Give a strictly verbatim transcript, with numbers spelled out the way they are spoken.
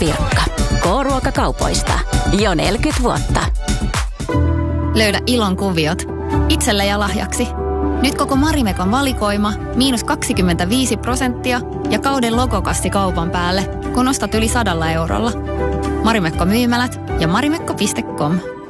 Pirkka. K-ruokakaupoista. Jo neljäkymmentä vuotta. Löydä ilon kuviot. Itselle ja lahjaksi. Nyt koko Marimekon valikoima, miinus kaksikymmentäviisi prosenttia ja kauden logokassi kaupan päälle, kun ostat yli sadalla eurolla. Marimekko myymälät ja marimekko piste com.